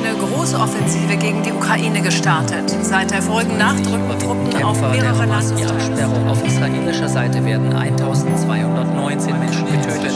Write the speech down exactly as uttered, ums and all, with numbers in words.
eine große Offensive gegen die Ukraine gestartet. Seit der vorigen Nacht rücken Truppen auf mehrere Landesteile. Auf israelischer Seite werden eintausendzweihundertneunzehn Menschen getötet.